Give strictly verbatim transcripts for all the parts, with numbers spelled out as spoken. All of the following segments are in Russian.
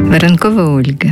Воронкова Ольга.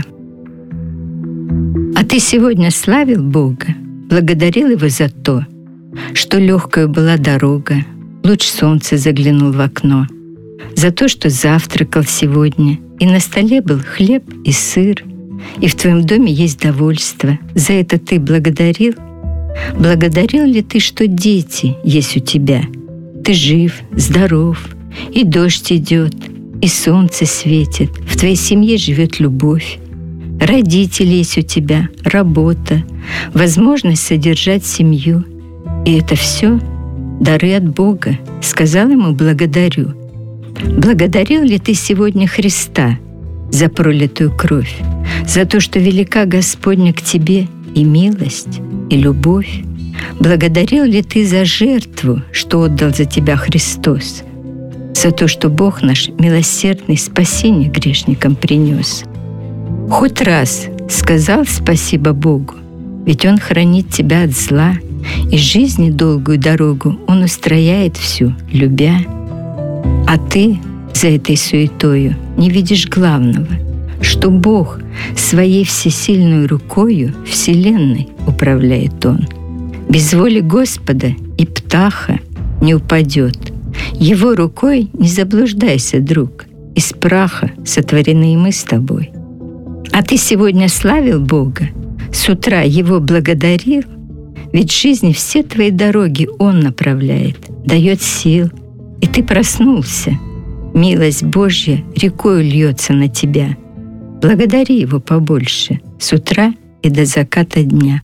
А ты сегодня славил Бога, благодарил Его за то, что легкою была дорога, луч солнца заглянул в окно, за то, что завтракал сегодня, и на столе был хлеб и сыр, и в твоем доме есть довольство. За это ты благодарил? Благодарил ли ты, что дети есть у тебя? Ты жив, здоров, и дождь идет, и солнце светит, в твоей семье живет любовь. Родители есть у тебя, работа, возможность содержать семью. И это все дары от Бога. Сказал ему «благодарю». Благодарил ли ты сегодня Христа за пролитую кровь, за то, что велика Господня к тебе и милость, и любовь? Благодарил ли ты за жертву, что отдал за тебя Христос, за то, что Бог наш милосердный спасение грешникам принес? Хоть раз сказал спасибо Богу, ведь Он хранит тебя от зла, и жизни долгую дорогу Он устрояет всю, любя. А ты за этой суетою не видишь главного, что Бог своей всесильной рукою вселенной управляет Он. Без воли Господа и птаха не упадет. Его рукой не заблуждайся, друг, из праха сотворены и мы с тобой. А ты сегодня славил Бога, с утра Его благодарил, ведь в жизни все твои дороги Он направляет, дает сил, и ты проснулся. Милость Божья рекою льется на тебя. Благодари Его побольше с утра и до заката дня.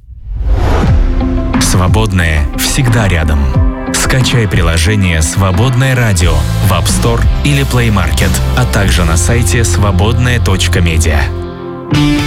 Свободное всегда рядом. Скачай приложение «Свободное радио» в App Store или Play Market, а также на сайте свободное точка медиа.